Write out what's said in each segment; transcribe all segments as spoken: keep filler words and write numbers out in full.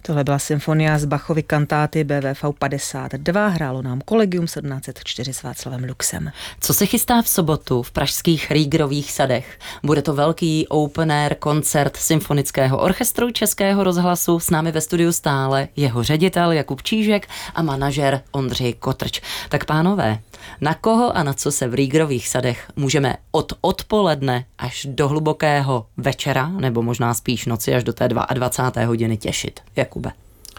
Tohle byla symfonia z Bachovy kantáty B V V padesát dva, hrálo nám Collegium sedmnáct set čtyři s Václavem Luxem. Co se chystá v sobotu v pražských Rýgrových sadech? Bude to velký open air koncert Symfonického orchestru Českého rozhlasu. S námi ve studiu stále jeho ředitel Jakub Čížek a manažer Ondřej Kotrč. Tak pánové, na koho a na co se v Rýgrových sadech můžeme od odpoledne až do hlubokého večera, nebo možná spíš noci až do té dvacáté druhé hodiny těšit? Jakube.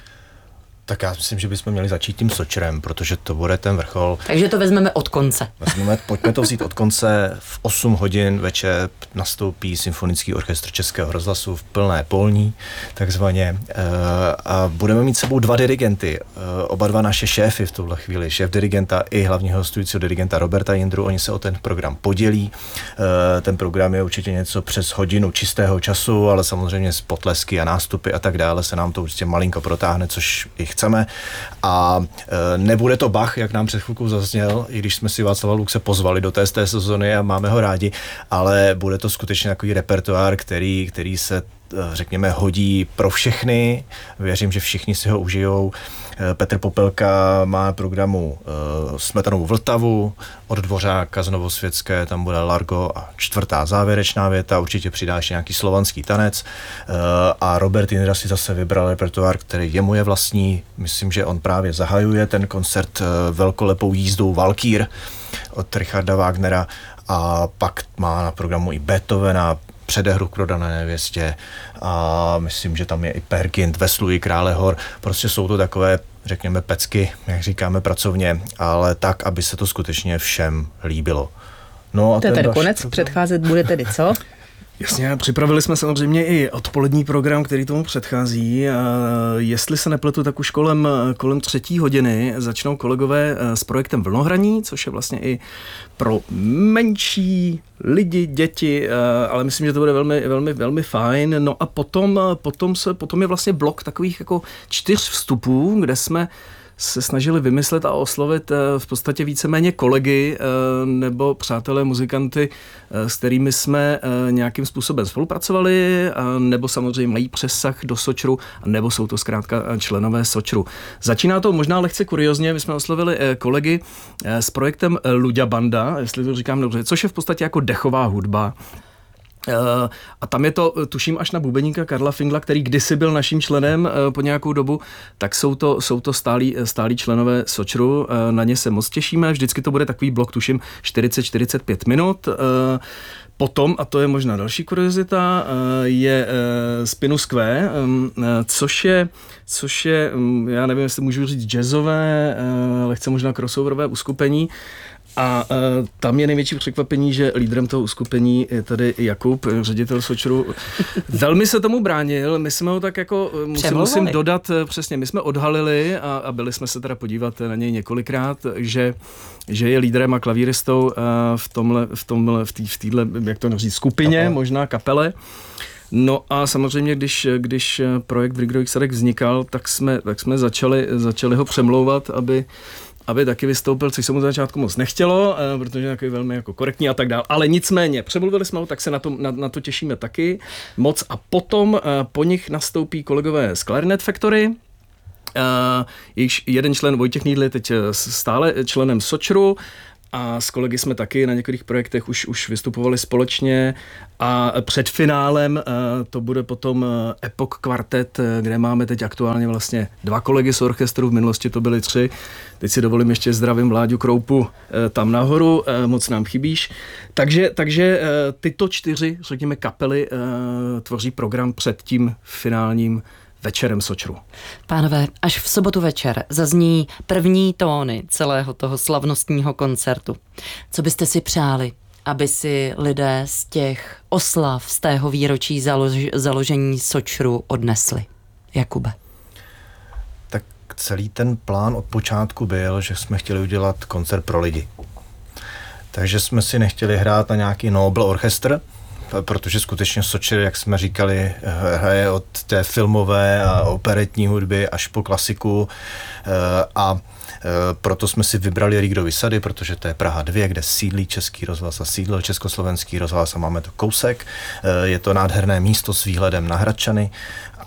Tak já myslím, že bychom měli začít tím Sočrem, protože to bude ten vrchol. Takže to vezmeme od konce. Vezmeme, pojďme to vzít od konce. V osm hodin večer nastoupí Symfonický orchestr Českého rozhlasu v plné polní, takzvaně. A budeme mít sebou dva dirigenty, oba dva naše šéfy v tuhle chvíli, šéf dirigenta i hlavního hostujícího dirigenta Roberta Jindru. Oni se o ten program podělí. Ten program je určitě něco přes hodinu čistého času, ale samozřejmě s potlesky a nástupy a tak dále se nám to určitě malinko protáhne, což i chceme. A e, nebude to Bach, jak nám před chvilkou zazněl, i když jsme si Václava Luxe pozvali do té, té sezony a máme ho rádi, ale bude to skutečně takový repertoár, který, který se řekněme, hodí pro všechny. Věřím, že všichni si ho užijou. Petr Popelka má programu uh, Smetanovou Vltavu, od Dvořáka z Novosvětské, tam bude Largo a čtvrtá závěrečná věta, určitě přidá ještě nějaký slovanský tanec. Uh, a Robert Jindra si zase vybral repertoár, který jemu je vlastní. Myslím, že on právě zahajuje ten koncert uh, velkolepou jízdou Valkýr od Richarda Wagnera a pak má na programu i Beethovena, Předehru k prodané nevěstě a myslím, že tam je i Peer Gynt, Vesluji krále hor. Prostě jsou to takové, řekněme, pecky, jak říkáme pracovně, ale tak, aby se to skutečně všem líbilo. No a to je ten konec, předcházet bude tedy co? Jasně, připravili jsme samozřejmě i odpolední program, který tomu předchází. A jestli se nepletu, tak už kolem, kolem třetí hodiny začnou kolegové s projektem Vlnohraní, což je vlastně i pro menší lidi, děti, ale myslím, že to bude velmi, velmi, velmi fajn. No a potom, potom, se, potom je vlastně blok takových jako čtyř vstupů, kde jsme se snažili vymyslet a oslovit v podstatě víceméně kolegy nebo přátelé muzikanty, s kterými jsme nějakým způsobem spolupracovali, nebo samozřejmě mají přesah do Sočru, nebo jsou to zkrátka členové Sočru. Začíná to možná lehce kuriozně, my jsme oslovili kolegy s projektem Luďa Banda, jestli to říkám dobře, což je v podstatě jako dechová hudba. A tam je to, tuším, až na bubeníka Karla Fingla, který kdysi byl naším členem po nějakou dobu, tak jsou to, jsou to stálí, stálí členové Sočru, na ně se moc těšíme, vždycky to bude takový blok, tuším, čtyřicet až čtyřicet pět minut. Potom, a to je možná další kuriozita, je Spinus Q, což je, což je, já nevím, jestli můžu říct jazzové, lehce možná crossoverové uskupení. A uh, tam je největší překvapení, že lídrem toho uskupení je tady Jakub, ředitel Sočru. Velmi se tomu bránil, my jsme ho tak jako, musím, musím dodat, přesně, my jsme odhalili a, a byli jsme se teda podívat na něj několikrát, že, že je lídrem a klavíristou uh, v tomhle, v tomhle, v téhle, jak to říct, skupině, kapele. Možná kapele. No a samozřejmě, když, když projekt v Rýgrových sadech vznikal, tak jsme, tak jsme začali, začali ho přemlouvat, aby aby taky vystoupil, což se mu začátku moc nechtělo, protože je takový velmi jako korektní a tak dále. Ale nicméně, přemluvili jsme ho, tak se na to, na, na to těšíme taky moc. A potom po nich nastoupí kolegové z Clarinet Factory, jejichž jeden člen Vojtěch Nýdl je teď stále členem Sočru, a s kolegy jsme taky na některých projektech už, už vystupovali společně a před finálem to bude potom Epoch Quartet, kde máme teď aktuálně vlastně dva kolegy z orchestru, v minulosti to byly tři. Teď si dovolím ještě zdravím Vláďu Kroupu tam nahoru, moc nám chybíš. Takže, takže tyto čtyři, řekněme, kapely tvoří program před tím finálním večerem Sočru. Pánové, až v sobotu večer zazní první tóny celého toho slavnostního koncertu. Co byste si přáli, aby si lidé z těch oslav, z tého výročí založ, založení Sočru odnesli? Jakube. Tak celý ten plán od počátku byl, že jsme chtěli udělat koncert pro lidi. Takže jsme si nechtěli hrát na nějaký Nobel orchestr, protože skutečně Sočr, jak jsme říkali, hraje od té filmové a operetní hudby až po klasiku a proto jsme si vybrali Rýgrovy sady, protože to je Praha dva, kde sídlí Český rozhlas a sídlil Československý rozhlas a máme to kousek. Je to nádherné místo s výhledem na Hradčany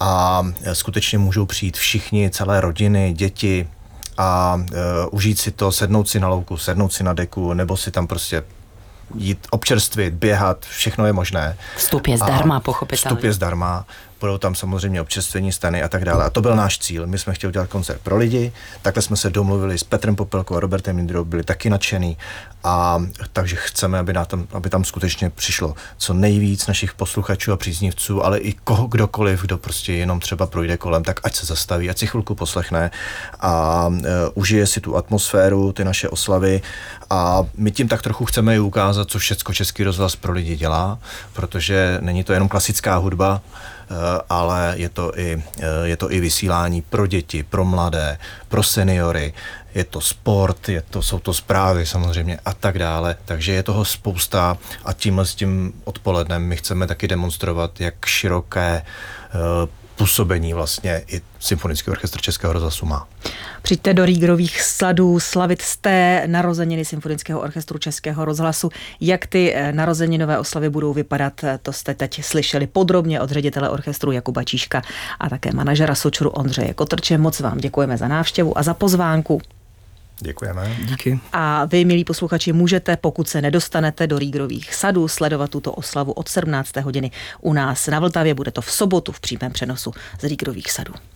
a skutečně můžou přijít všichni, celé rodiny, děti a uh, užít si to, sednout si na louku, sednout si na deku, nebo si tam prostě jít občerstvit, běhat, všechno je možné. Vstup je zdarma, pochopitelně. Vstup je zdarma, budou tam samozřejmě občerstvení, stany a tak dále. A to byl náš cíl. My jsme chtěli udělat koncert pro lidi, takhle jsme se domluvili s Petrem Popelkou a Robertem Jindrou, byli taky nadšený, a takže chceme, aby, na tam, aby tam skutečně přišlo co nejvíc našich posluchačů a příznivců, ale i koho, kdokoliv, kdo prostě jenom třeba projde kolem, tak ať se zastaví, ať si chvilku poslechne a uh, užije si tu atmosféru, ty naše oslavy, a my tím tak trochu chceme i ukázat, co všecko Český rozhlas pro lidi dělá, protože není to jenom klasická hudba, ale je to i, je to i vysílání pro děti, pro mladé, pro seniory, je to sport, je to, jsou to zprávy samozřejmě a tak dále, takže je toho spousta a tímhle s tím odpolednem my chceme taky demonstrovat, jak široké působení vlastně i Symfonický orchestr Českého rozhlasu má. Přijďte do Rýgrových sadů slavit z té narozeniny Symfonického orchestru Českého rozhlasu. Jak ty narozeninové oslavy budou vypadat, to jste teď slyšeli podrobně od ředitele orchestru Jakuba Čížka a také manažera Sočuru Ondřeje Kotrče. Moc vám děkujeme za návštěvu a za pozvánku. Děkujeme. Díky. A vy, milí posluchači, můžete, pokud se nedostanete do Rýgrových sadů, sledovat tuto oslavu od sedmnácté hodiny u nás na Vltavě. Bude to v sobotu v přímém přenosu z Rýgrových sadů.